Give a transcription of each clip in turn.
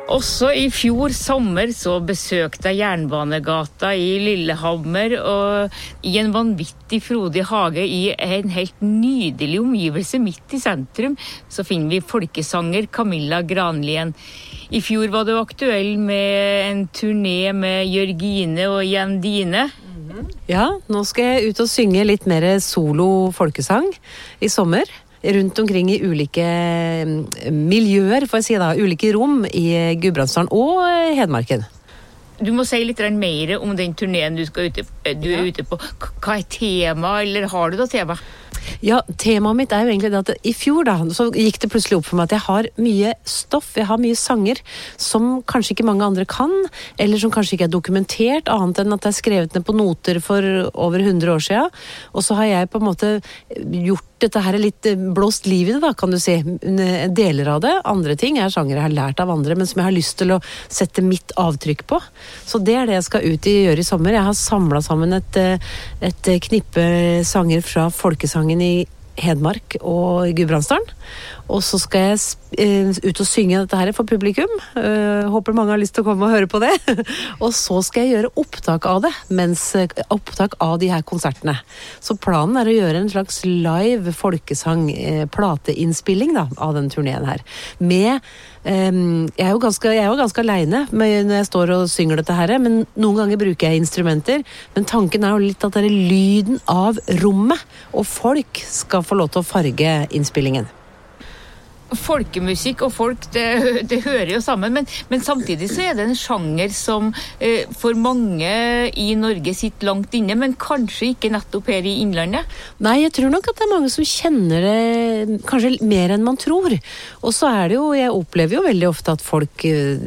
Også i fjor sommer så besøkte jeg Jernbanegata i Lillehammer, og i en vanvittig frodig hage i en helt nydelig omgivelse midt i sentrum, så finner vi folkesanger Camilla Granlien. I fjor var du aktuell med en turné med Jørgine og Jandine. Ja, nå skal jeg ut og synge litt mer solo folkesang i sommer. Rundt omkring i ulike miljøer, får jeg si da, ulike rom i Gudbrandsdalen og Hedmarken. Du må si litt mer om den turneen du er ute på. Hva er tema, eller har du da tema? Ja, temaet mitt er jo egentlig det at i fjor da, så gikk det plutselig opp for meg at jeg har mye stoff, jeg har mye sanger som kanskje ikke mange andre kan, eller som kanskje ikke er dokumentert, annet enn at det er skrevet ned på noter for over 100 år siden. Og så har jeg på en måte gjort dette her litt blåst liv i det da, kan du si. Deler av det, andre ting er sanger jeg har lært av andre, men som jeg har lyst til å sette mitt avtrykk på. Så det er det jeg skal ut i gjøre i sommer. Jeg har samlet sammen et knippe sanger fra folkesangen i Hedmark og Gudbrandsdalen. Og så skal jeg ut og synge dette her for publikum. Håper mange har lyst til å komme og høre på det. Og så skal jeg gjøre opptak av det, opptak av de her konsertene. Så planen er å gjøre en slags live folkesang, plateinnspilling da, av den turneen her. Jeg er jo ganske alene når jeg står og synger dette her, men noen ganger bruker jeg instrumenter. Men tanken er jo litt at det er lyden av rommet, og folk skal få lov til å farge innspillingen. Folkemusikk og folk, det hører jo sammen, men samtidig så er det en sjanger som for mange i Norge sitter langt inne, men kanskje ikke nettopp her i Innlandet? Nei, jeg tror nok at det er mange som kjenner det kanskje mer enn man tror. Og så er det jo, jeg opplever jo veldig ofte at folk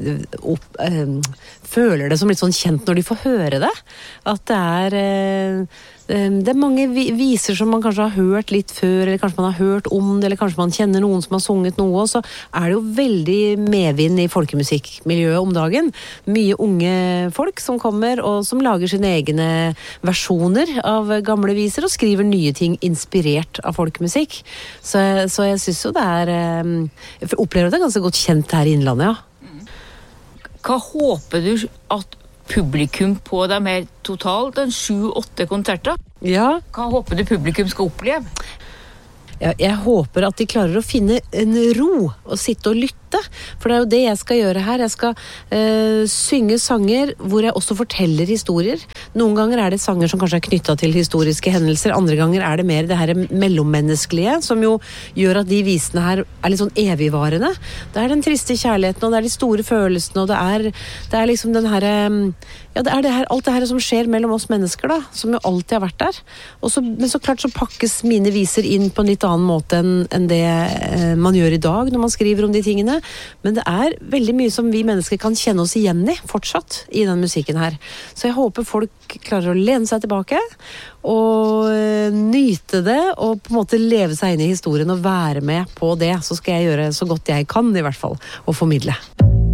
føler det som litt sånn kjent når de får høre det. At det er mange viser som man kanskje har hørt litt før, eller kanskje man har hørt om det, eller kanskje man kjenner noen som har sunget noe, og så er det jo veldig medvind i folkemusikkmiljøet om dagen. Mye unge folk som kommer, og som lager sine egne versjoner av gamle viser, og skriver nye ting inspirert av folkemusikk. Så jeg synes jo det jeg opplever det ganske godt kjent her i Innlandet, ja. Hva håper du at publikum på de her totalt 7-8 konserter? Ja. Hva håper du publikum skal oppleve? Jeg håper at de klarer å finne en ro og sitte og lytte, for det er jo det jeg skal gjøre her. Jeg skal synge sanger hvor jeg også forteller historier. Noen ganger er det sanger som kanskje er knyttet til historiske hendelser, andre ganger er det mer det her mellommenneskelige, som jo gjør at de visene her er litt sånn evigvarende. Det er den triste kjærligheten, og det er de store følelsene, og det er liksom den her, ja, det er det her, alt det her som skjer mellom oss mennesker da, som jo alltid har vært der. Men så klart så pakkes mine viser inn på en litt annen måte enn det man gjør i dag når man skriver om de tingene. Men det er veldig mye som vi mennesker kan kjenne oss igjen i fortsatt i den musikken her. Så jeg håper folk klarer å lene seg tilbake og nyte det, og på en måte leve seg inn i historien og være med på det. Så skal jeg gjøre så godt jeg kan i hvert fall, og formidle.